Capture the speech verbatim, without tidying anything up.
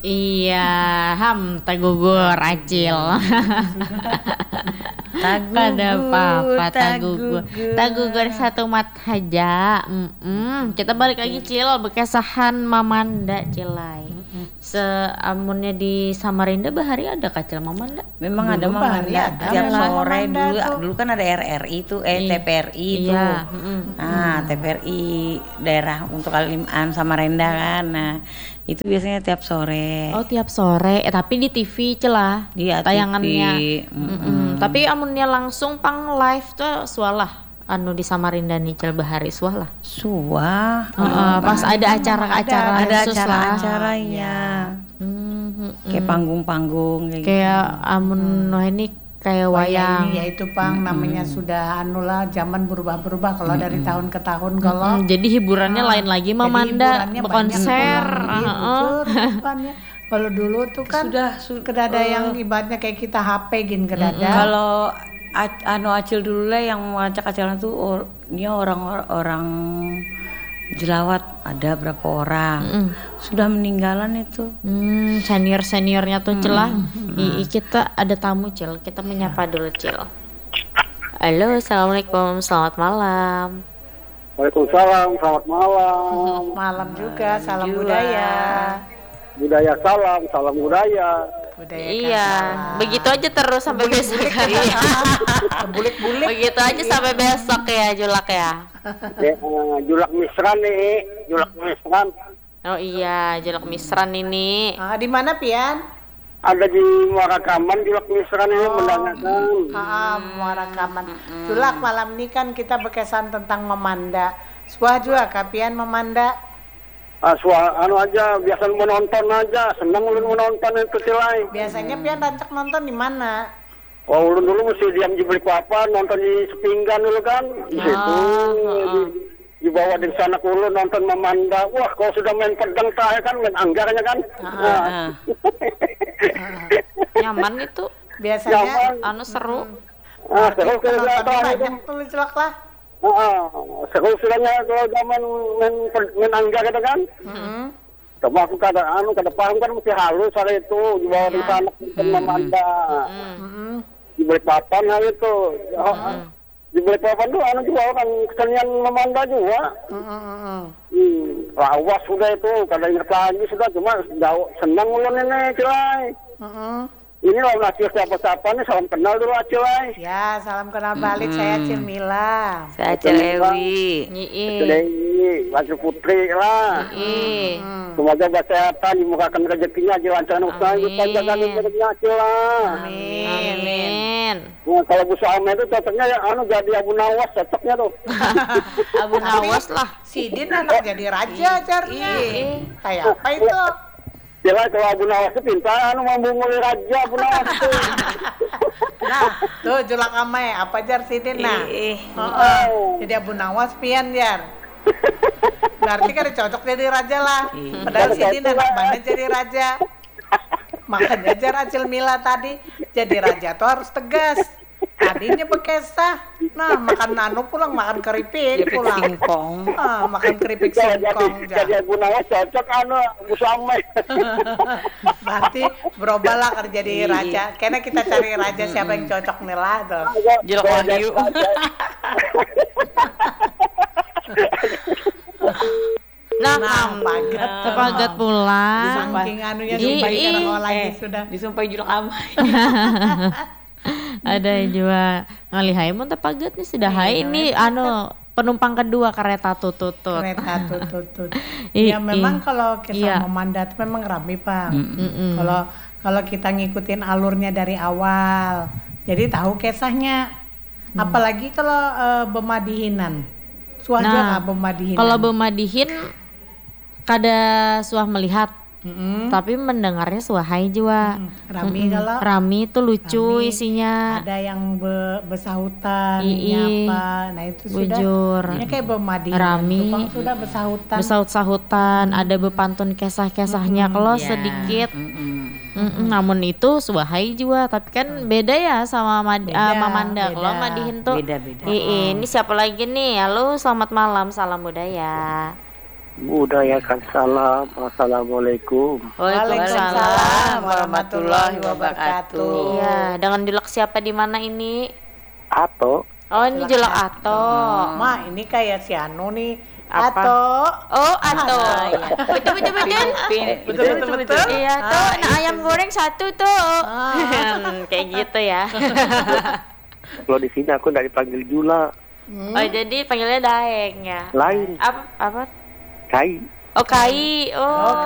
Iya, ham tagugur acil. Kada apa-apa tagugur. Tagugur satu mat haja. Mm-mm. Kita balik lagi Cil, bekesahan Mamanda Cilai. Seamunnya di Samarinda bahari ada kacil Mamanda? Memang ada Dulu bahari Mamanda ada, tiap memang sore Mamanda dulu. tuh. Dulu kan ada R R I tuh, eh Iya. T P R I Iya, tuh. mm-mm. Nah, T P R I daerah untuk Kalimantan Samarinda kan. Nah, itu biasanya tiap sore. Oh tiap sore, eh tapi di T V celah Di A T V. tayangannya. Mm-mm. Mm-mm. Tapi amunnya langsung pang live tuh sualah anu di Samarinda nih Cil bahari sualah. Suah. Heeh, pas ada acara-acara ada khusus lah. acara-acara ya. Hmm, hmm, Kayak hmm. panggung-panggung kayak, Kayak amun noh ini kayak wayang. Ini yaitu Pang namanya sudah anu lah, zaman berubah-berubah kalau dari tahun ke tahun kalau Hmm, jadi hiburannya Ah, lain lagi jadi Mamanda hiburannya konser. banyak Heeh. ulang. Iya, bukan ya. Kalau dulu tuh kan Sudah, su- kedada eh. yang ibaratnya kayak kita H P gin kedada. Kalau a- anu acil dulu lah yang ngacak acara tuh or, dia orang-orang jelawat ada berapa orang. Mm. Sudah meninggalan itu. Hmm, senior-seniornya tuh celah. I, i- kita ada tamu Cil, kita menyapa dulu Cil. Halo, assalamualaikum, selamat malam. Waalaikumsalam, selamat malam. Malam juga, salam juga. budaya. Budaya salam, salam budaya. Budaya Iya, begitu aja terus sampai besok. bulik-bulik. Begitu aja sampai besok ya Julak ya. Eh, eh, julak misran nih, julak misran. Oh iya, Julak Misran ini. Ah, di mana Pian? Ada di Muarakaman julak misran ini menanyakan. Ah, Muara Kaman. Julak malam ini kan kita berkesan tentang memanda. Sebuah juga Kapian memanda. Ah, sua, anu aja, biasa menonton aja, senang ulun menonton itu cilai. Biasanya Pian rancak nonton di mana? Oh, ulun dulu mesti diam di balik apa, nonton di sepinggan dulu kan, di situ. Di, dibawa di sana ke ulun nonton Mamanda. Wah, kalau sudah main pedang saya kan, main anggarnya kan. Nah. Nah, Nyaman itu. Biasanya Nyaman. Anu seru. Ah, seru penontonnya kelihatan itu. banyak tuh Julak lah. Ah, seru istilahnya kalau zaman main main anggar gitu kan. Mm-hmm. Cuma aku kada anu kada paham kan mesti halus hari itu dibawa di sana ke Mamanda. Mm-hmm. Di balik papan hal itu. Oh, di balik papan tuh anu juga kan kesenian Mamanda juga. Mm-hmm. Hmm, lawas sudah itu, kada ingat lagi sudah cuma jauh senang ulun ini cilai. Mm-hmm. Ini lawan Acil siapa-siapa nih salam kenal dulu Acil ay. Ya, salam kenal balik. Saya Cilmila. saya Acil Ewi. Ii. Jadi Acil Putri lah. Ii. Semoga kesehatan, dimurahkan rezekinya, dilancarkan usaha, Amin. dipanjangkan rezekinya Acil lah. Amin. Amin. Nah, kalau Bu Salma itu cocoknya ya anu jadi Abu Nawas cocoknya tuh. Abu Nawas lah. Sidin anak jadi raja acarnya. Ih. Kayak apa itu? Jelas kalau Abu Nawas itu pintar, anu membunguli raja Abu Nawas itu. Nah, tuh Julak Amai, apa jar Sidin nah? Ih, Oh, jadi Abu Nawas pian jar. Berarti kan cocok jadi raja lah. Padahal Sidin anak mana jadi raja. Makanya jar Acil Mila tadi jadi raja tuh harus tegas. Tadinya bekesah. Nah, makan anu pulang, makan keripik keripik pulang. singkong. Ah, makan keripik Jadi singkong jadi jar. Abu Nawas cocok anu Bu Salma. Berarti berubah lah kerja jadi raja. Karena kita cari raja siapa yang cocok nih lah tuh. Julak Wahyu. Nah, Nah, pagat. Sepagat pulang. Saking anunya Ih, sumpah ih. kita mau lagi Eh, sudah. Disumpahi Julak Amai. Ada juga ngalihai mun teh pagat nih sudah hai ini anu penumpang kedua kereta tututut. Kereta tutut. I- Ya memang i- kalau kisah iya. Memanda itu memang rame Bang. Mm-mm. Kalau kalau kita ngikutin alurnya dari awal, jadi tahu kisahnya. Apalagi kalau eh, Bemadihinan, suaja Nah, nggak Bemadihinan. Kalau Bemadihin kada suah melihat, Mm-mm. tapi mendengarnya suahai juga. Rami Mm-mm. kalau Rami itu lucu Rami, isinya. ada yang be, besahutan, Ii. nyapa. Nah itu Bujur. sudah. Ini kayak Bemadihinan. Rami. tuh, Bang, sudah besahutan. Besaut-sahutan, ada bepantun kisah-kisahnya kalau Ya, sedikit. mm-mm. Mm-mm, namun itu suahai juga, tapi kan beda ya sama Mad- Beda, ah, Mamanda. beda. Kalau Madihin tuh Beda-beda. Ii, ini siapa lagi nih? Halo, selamat malam, salam budaya. Budayakan salam. Assalamualaikum. Waalaikumsalam warahmatullahi wabarakatuh. Iya, dengan jelek siapa di mana ini? Atau Oh, ini jelek Ato. Ma, ini kayak si Anu nih. Apa? Ato. Oh, Ato. Betul betul betul. Betul betul betul. Iya, tuh, nah ayam goreng satu tuh. Kayak gitu ya. kalau di sini aku nggak dipanggil Jula, Oh, jadi panggilnya Daeng ya. lain Apa apa? Kai. Oh, Kai. Oh,